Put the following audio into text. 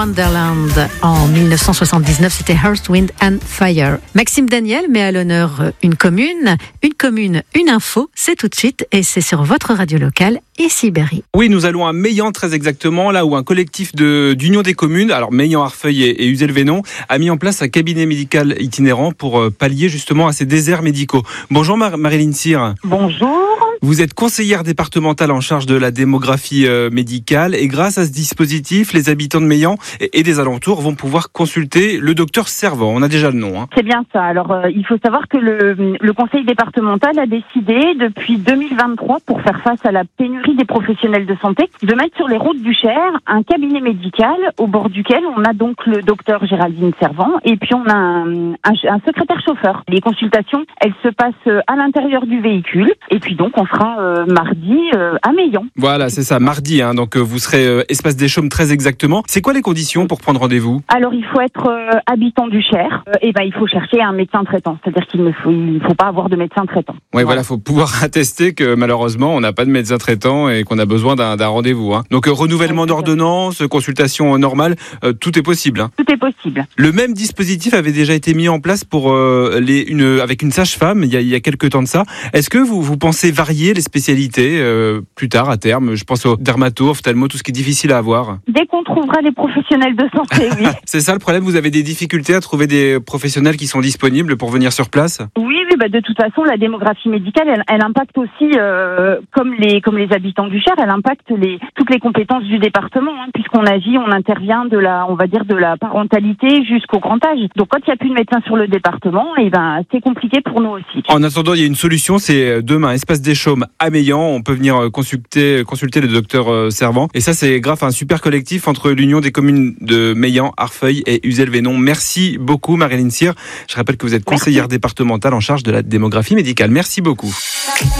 Wonderland en 1979, c'était Earth, Wind and Fire. Maxime Daniel met à l'honneur une commune, une info, c'est tout de suite et c'est sur votre radio locale et Sibérie. Oui, nous allons à Meillan très exactement, là où un collectif d'union des communes, alors Meillan, Arfeuil et Uzel-Vénon, a mis en place un cabinet médical itinérant pour pallier justement à ces déserts médicaux. Bonjour Marilyn Cyr. Bonjour. Vous êtes conseillère départementale en charge de la démographie médicale et grâce à ce dispositif, les habitants de Meillan et des alentours vont pouvoir consulter le docteur Servant. On a déjà le nom. C'est bien ça. Alors, il faut savoir que le conseil départemental a décidé depuis 2023, pour faire face à la pénurie des professionnels de santé, de mettre sur les routes du Cher un cabinet médical au bord duquel on a donc le docteur Géraldine Servant et puis on a un secrétaire chauffeur. Les consultations, elles se passent à l'intérieur du véhicule et puis donc on sera mardi à Meillan. Voilà, c'est ça, mardi. Donc vous serez Espace des Chaumes très exactement. C'est quoi les conditions pour prendre rendez-vous ? Alors il faut être habitant du Cher et il faut chercher un médecin traitant. C'est-à-dire qu'il ne faut pas avoir de médecin traitant. Oui, voilà, faut pouvoir attester que malheureusement on n'a pas de médecin traitant et qu'on a besoin d'un rendez-vous. Donc renouvellement d'ordonnance, consultation normale, tout est possible. Tout est possible. Le même dispositif avait déjà été mis en place pour avec une sage-femme il y a quelques temps de ça. Est-ce que vous pensez varier les spécialités plus tard à terme ? Je pense aux dermato, ophtalmo, tout ce qui est difficile à avoir. Dès qu'on trouvera les professionnels de santé, oui. C'est ça le problème, vous avez des difficultés à trouver des professionnels qui sont disponibles pour venir sur place ? Oui, de toute façon, la démographie médicale, elle impacte aussi, comme les habitants du Cher, elle impacte toutes les compétences du département, puisqu'on agit, on intervient de la parentalité jusqu'au grand âge. Donc quand il n'y a plus de médecins sur le département, c'est compliqué pour nous aussi. En attendant, il y a une solution, c'est demain, Espace des Chaumes à Meillan. On peut venir consulter le docteur Servant. Et ça, c'est grâce à un super collectif entre l'Union des communes de Meillan, Arfeuil et Uzel-Vénon. Merci beaucoup, Marilyn Cyr. Je rappelle que vous êtes conseillère départementale en charge de la démographie médicale. Merci beaucoup.